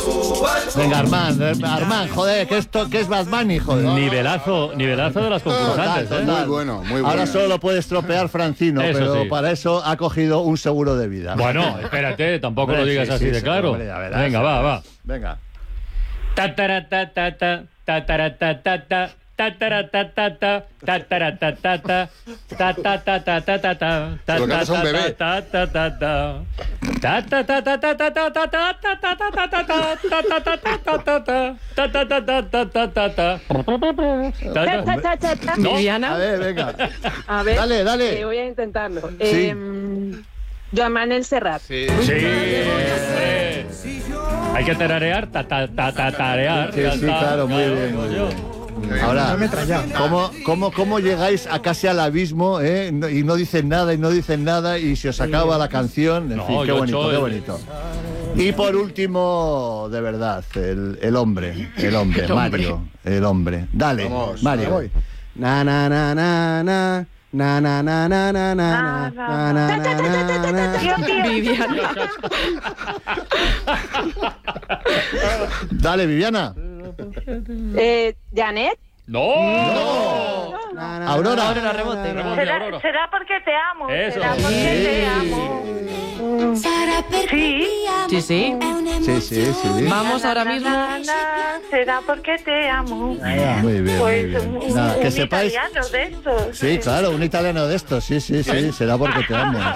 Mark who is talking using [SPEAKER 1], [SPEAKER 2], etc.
[SPEAKER 1] Venga, Armand, joder, que es Bad Bunny, joder.
[SPEAKER 2] Nivelazo de las concursantes.
[SPEAKER 1] Total.
[SPEAKER 3] Muy bueno, muy bueno.
[SPEAKER 1] Ahora solo lo puede estropear Francino,
[SPEAKER 2] Eso
[SPEAKER 1] pero
[SPEAKER 2] sí.
[SPEAKER 1] para eso ha cogido un seguro de vida.
[SPEAKER 2] Bueno, espérate, tampoco
[SPEAKER 1] Hombre,
[SPEAKER 2] lo digas
[SPEAKER 1] sí,
[SPEAKER 2] así
[SPEAKER 1] sí,
[SPEAKER 2] de
[SPEAKER 1] sí,
[SPEAKER 2] claro.
[SPEAKER 1] hombre, ya verás,
[SPEAKER 2] Venga,
[SPEAKER 1] ya
[SPEAKER 2] va.
[SPEAKER 1] verás. Venga.
[SPEAKER 2] Tataratatata, tataratatata, tataratatata, tataratatata, tatatatatata,
[SPEAKER 3] Se lo cantas a un bebé.
[SPEAKER 2] No.
[SPEAKER 4] Viviana.
[SPEAKER 1] A ver, venga.
[SPEAKER 4] A ver,
[SPEAKER 1] Dale.
[SPEAKER 4] voy a intentarlo.
[SPEAKER 1] Sí.
[SPEAKER 4] Joan Manuel Serrat.
[SPEAKER 3] Sí.
[SPEAKER 2] Sí, hombre. Hay que tararear, tarear.
[SPEAKER 1] Sí, claro, muy bien, muy bien. Ahora, ¿cómo llegáis a casi al abismo, y no dicen nada y se os acaba la canción? En
[SPEAKER 2] No,
[SPEAKER 1] fin, qué
[SPEAKER 2] yo
[SPEAKER 1] bonito,
[SPEAKER 2] soy-
[SPEAKER 1] qué bonito. Y por último, de verdad, el hombre, Mario, el hombre. Dale,
[SPEAKER 3] Vamos,
[SPEAKER 1] Mario.
[SPEAKER 3] voy.
[SPEAKER 5] Na na na na na na na na na na na na na na na.
[SPEAKER 4] Viviana.
[SPEAKER 1] Dale, Viviana.
[SPEAKER 4] Janet.
[SPEAKER 2] ¡No!
[SPEAKER 1] Aurora.
[SPEAKER 4] Aurora, rebote.
[SPEAKER 2] Aurora.
[SPEAKER 6] Será porque te amo.
[SPEAKER 2] Eso.
[SPEAKER 6] Será porque te amo. Sí.
[SPEAKER 4] Sí.
[SPEAKER 1] Sí.
[SPEAKER 4] Vamos ahora mismo.
[SPEAKER 6] Será porque te amo.
[SPEAKER 1] Muy bien,
[SPEAKER 6] Pues
[SPEAKER 1] muy bien.
[SPEAKER 6] un
[SPEAKER 1] Nada, que sepáis.
[SPEAKER 6] italiano de estos.
[SPEAKER 1] Sí, claro, un italiano de estos, sí, será porque te amo.